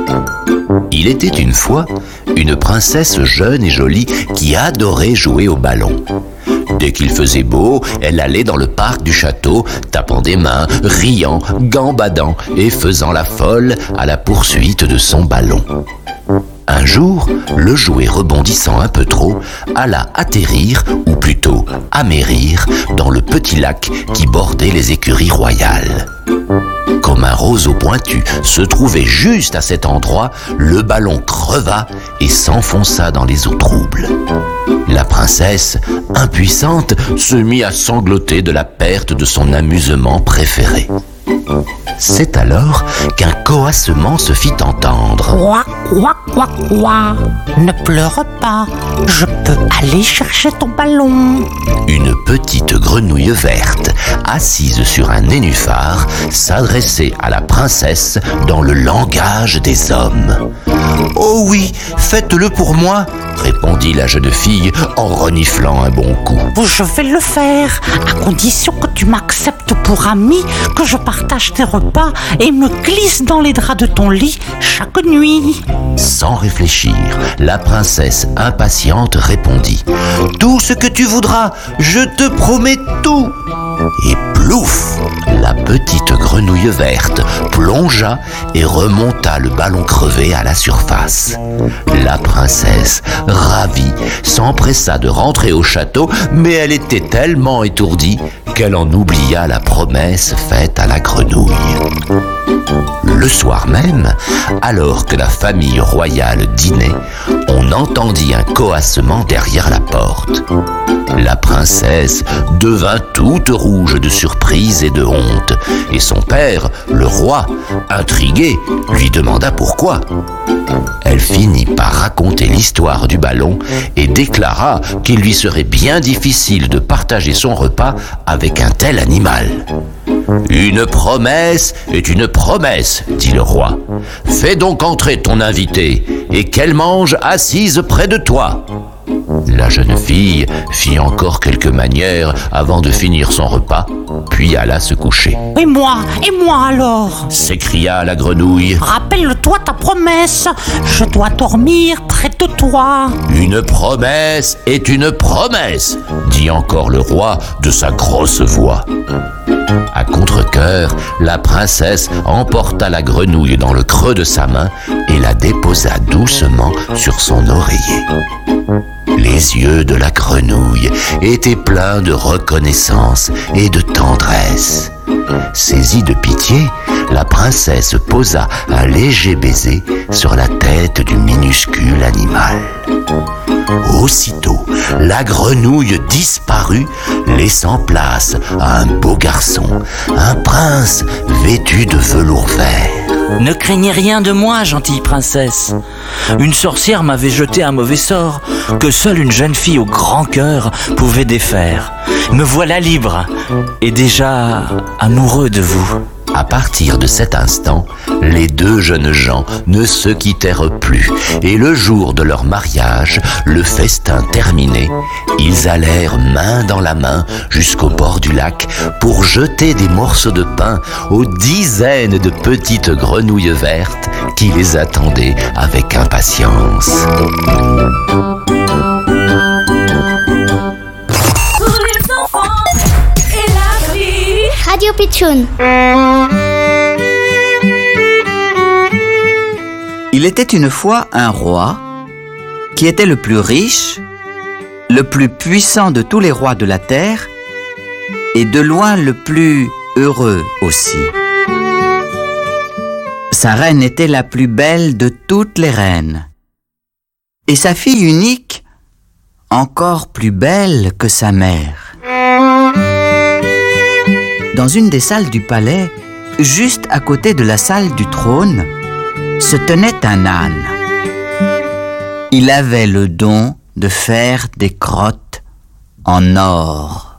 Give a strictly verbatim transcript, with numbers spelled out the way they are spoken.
Il était une fois une princesse jeune et jolie qui adorait jouer au ballon. Dès qu'il faisait beau, elle allait dans le parc du château, tapant des mains, riant, gambadant et faisant la folle à la poursuite de son ballon. Un jour, le jouet rebondissant un peu trop, alla atterrir, ou plutôt amérir, dans le petit lac qui bordait les écuries royales. Comme un roseau pointu se trouvait juste à cet endroit, le ballon creva et s'enfonça dans les eaux troubles. La princesse, impuissante, se mit à sangloter de la perte de son amusement préféré. C'est alors qu'un coassement se fit entendre. Quoi, quoi, quoi, quoi? Ne pleure pas, je peux aller chercher ton ballon. Une petite grenouille verte, assise sur un nénuphar, s'adressait à la princesse dans le langage des hommes. « Oh oui, faites-le pour moi !» répondit la jeune fille en reniflant un bon coup. « Je vais le faire, à condition que tu m'acceptes pour ami, que je partage tes repas et me glisse dans les draps de ton lit chaque nuit. » Sans réfléchir, la princesse impatiente répondit « Tout ce que tu voudras, je te promets tout !» Et plouf, la petite grenouille verte plongea et remonta le ballon crevé à la surface. La princesse, ravie, s'empressa de rentrer au château, mais elle était tellement étourdie qu'elle en oublia la promesse faite à la grenouille. Le soir même, alors que la famille royale dînait, on entendit un coassement derrière la porte. La princesse devint toute rouge de surprise et de honte, et son père, le roi, intrigué, lui demanda pourquoi. Elle finit par raconter l'histoire du ballon et déclara qu'il lui serait bien difficile de partager son repas avec un tel animal. « Une promesse est une promesse, dit le roi. Fais donc entrer ton invité et qu'elle mange assise près de toi. » La jeune fille fit encore quelques manières avant de finir son repas, puis alla se coucher. « Et moi, et moi alors ?» s'écria la grenouille. « Rappelle-toi ta promesse, je dois dormir près de toi. » « Une promesse est une promesse, dit encore le roi de sa grosse voix. » À contre-cœur, la princesse emporta la grenouille dans le creux de sa main et la déposa doucement sur son oreiller. Les yeux de la grenouille étaient pleins de reconnaissance et de tendresse. Saisie de pitié, la princesse posa un léger baiser sur la tête du minuscule animal. Aussitôt, la grenouille disparut, laissant place à un beau garçon, un prince vêtu de velours vert. « Ne craignez rien de moi, gentille princesse. Une sorcière m'avait jeté un mauvais sort que seule une jeune fille au grand cœur pouvait défaire. Me voilà libre et déjà amoureux de vous. » À partir de cet instant, les deux jeunes gens ne se quittèrent plus et le jour de leur mariage, le festin terminé, ils allèrent main dans la main jusqu'au bord du lac pour jeter des morceaux de pain aux dizaines de petites grenouilles vertes qui les attendaient avec impatience. Radio Pitchoun. Il était une fois un roi qui était le plus riche, le plus puissant de tous les rois de la terre et de loin le plus heureux aussi. Sa reine était la plus belle de toutes les reines et sa fille unique encore plus belle que sa mère. Dans une des salles du palais, juste à côté de la salle du trône, se tenait un âne. Il avait le don de faire des crottes en or.